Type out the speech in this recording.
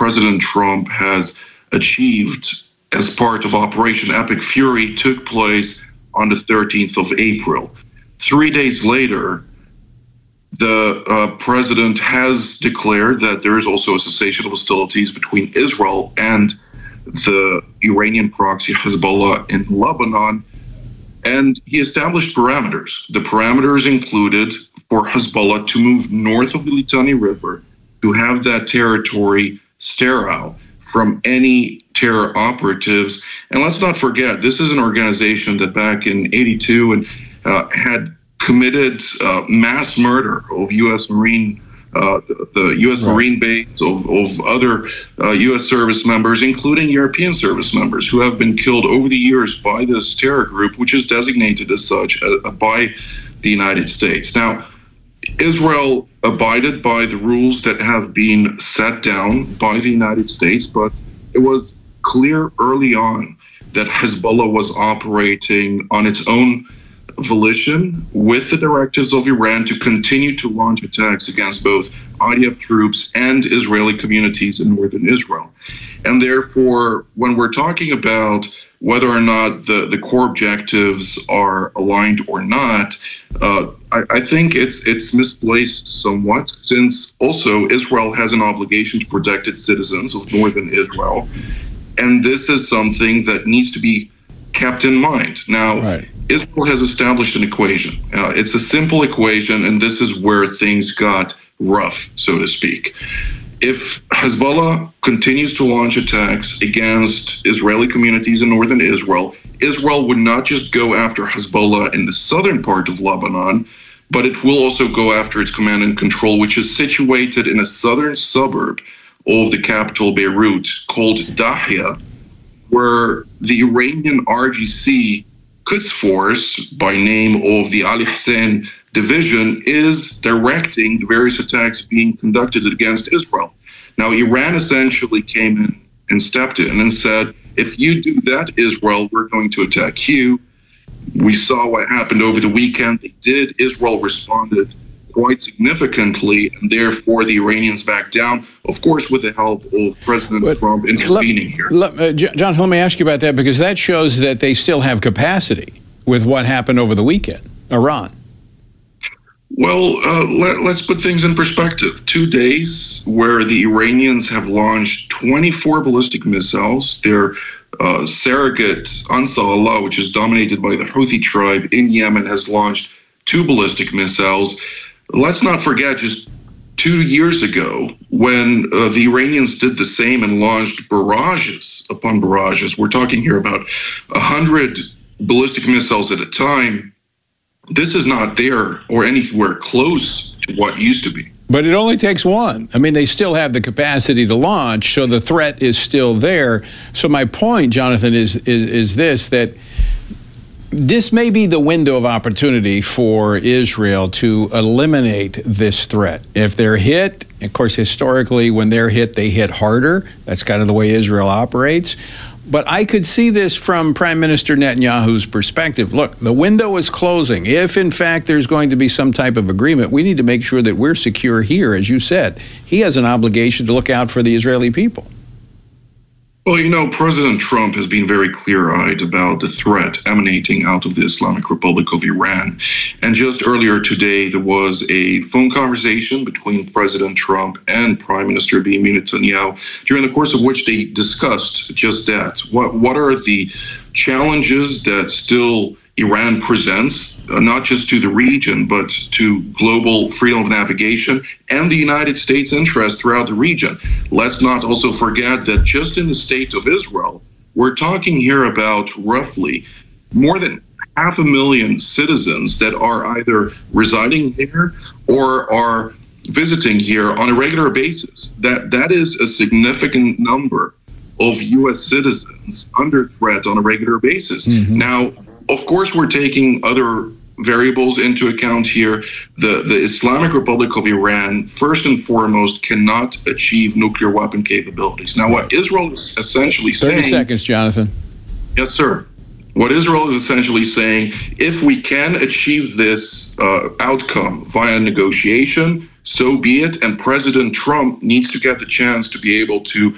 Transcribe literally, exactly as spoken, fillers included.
President Trump has achieved as part of Operation Epic Fury took place on the thirteenth of April. Three days later, the uh, president has declared that there is also a cessation of hostilities between Israel and the Iranian proxy Hezbollah in Lebanon, and he established parameters. The parameters included for Hezbollah to move north of the Litani River, to have that territory sterile from any terror operatives. And let's not forget, this is an organization that back in eighty-two and uh, had committed uh, mass murder of U S Marine, uh, the, the U S Right. Marine base, of, of other uh, U S service members, including European service members who have been killed over the years by this terror group, which is designated as such uh, by the United States. Now, Israel abided by the rules that have been set down by the United States, but it was clear early on that Hezbollah was operating on its own volition with the directives of Iran to continue to launch attacks against both I D F troops and Israeli communities in northern Israel. And therefore, when we're talking about whether or not the, the core objectives are aligned or not, uh, I, I think it's it's misplaced somewhat, since also Israel has an obligation to protect its citizens of northern Israel. And this is something that needs to be kept in mind. Now, right. Israel has established an equation. Uh, it's a simple equation, and this is where things got rough, so to speak. If Hezbollah continues to launch attacks against Israeli communities in northern Israel, Israel would not just go after Hezbollah in the southern part of Lebanon, but it will also go after its command and control, which is situated in a southern suburb of the capital Beirut called Dahya, where the Iranian R G C Quds Force, by name of the Ali Hussein Division, is directing the various attacks being conducted against Israel. Now, Iran essentially came in and stepped in and said, if you do that, Israel, we're going to attack you. We saw what happened over the weekend. They did. Israel responded quite significantly, and therefore the Iranians backed down, of course, with the help of President but Trump intervening let, here. Let, uh, Jonathan, let me ask you about that, because that shows that they still have capacity with what happened over the weekend, Iran. Well, uh, let, let's put things in perspective. Two days where the Iranians have launched twenty-four ballistic missiles. Their uh, surrogate Ansar Allah, which is dominated by the Houthi tribe in Yemen, has launched two ballistic missiles. Let's not forget, just two years ago, when uh, the Iranians did the same and launched barrages upon barrages. We're talking here about one hundred ballistic missiles at a time. This is not there or anywhere close to what used to be. But it only takes one. I mean, they still have the capacity to launch, so the threat is still there. So my point, Jonathan, is is, is this, that this may be the window of opportunity for Israel to eliminate this threat. If they're hit, of course, historically, when they're hit, they hit harder. That's kind of the way Israel operates. But I could see this from Prime Minister Netanyahu's perspective. Look, the window is closing. If, in fact, there's going to be some type of agreement, we need to make sure that we're secure here. As you said, he has an obligation to look out for the Israeli people. Well, you know, President Trump has been very clear-eyed about the threat emanating out of the Islamic Republic of Iran. And just earlier today, there was a phone conversation between President Trump and Prime Minister Benjamin Netanyahu, during the course of which they discussed just that. What, what are the challenges that still Iran presents, uh, not just to the region, but to global freedom of navigation and the United States' interest throughout the region? Let's not also forget that just in the state of Israel, we're talking here about roughly more than half a million citizens that are either residing here or are visiting here on a regular basis. That that is a significant number of U S citizens under threat on a regular basis. Mm-hmm. Now, of course, we're taking other variables into account here. The, the Islamic Republic of Iran, first and foremost, cannot achieve nuclear weapon capabilities. Now, what Israel is essentially saying... thirty seconds, Jonathan. Yes, sir. What Israel is essentially saying, if we can achieve this uh, outcome via negotiation, so be it. And President Trump needs to get the chance to be able to